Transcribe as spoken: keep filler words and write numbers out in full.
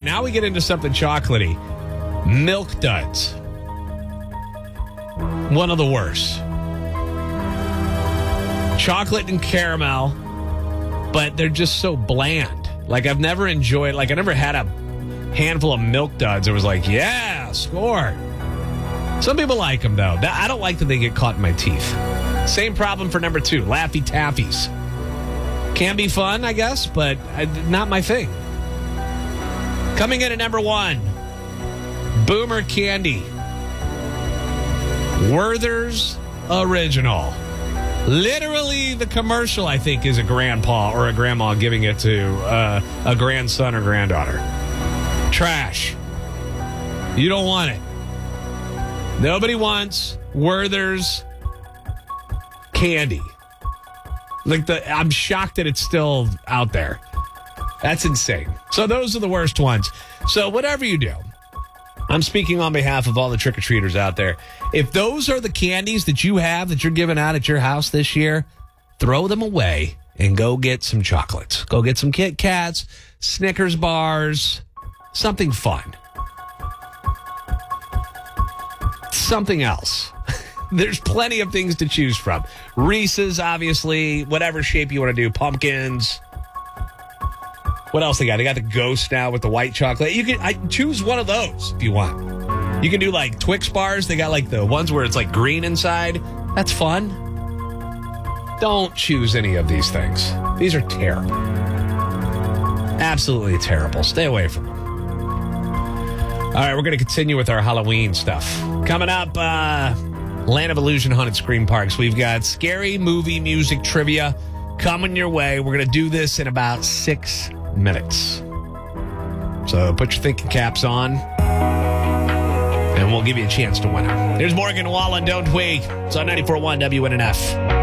now we get into something chocolatey. Milk Duds. One of the worst. Chocolate and caramel, but they're just so bland. Like, I've never enjoyed, like, I never had a handful of Milk Duds. It was like, yeah, score. Some people like them, though. I don't like that they get caught in my teeth. Same problem for number two, Laffy Taffies. Can be fun, I guess, but not my thing. Coming in at number one, Boomer Candy. Werther's Original. Literally, the commercial, I think, is a grandpa or a grandma giving it to uh, a grandson or granddaughter. Trash. You don't want it. Nobody wants Werther's candy. Like the, I'm shocked that it's still out there. That's insane. So those are the worst ones. So whatever you do, I'm speaking on behalf of all the trick-or-treaters out there. If those are the candies that you have that you're giving out at your house this year, throw them away and go get some chocolates. Go get some Kit Kats, Snickers bars, something fun. Something else. There's plenty of things to choose from. Reese's, obviously, whatever shape you want to do. Pumpkins. What else they got? They got the Ghost now with the white chocolate. You can I choose one of those if you want. You can do like Twix bars. They got like the ones where it's like green inside. That's fun. Don't choose any of these things. These are terrible. Absolutely terrible. Stay away from them. All right, we're going to continue with our Halloween stuff. Coming up, uh, Land of Illusion Haunted Scream Parks. We've got scary movie music trivia coming your way. We're going to do this in about six minutes. So put your thinking caps on, and we'll give you a chance to win it. Here's Morgan Wallen, Don't We? It's on ninety-four point one W N N F.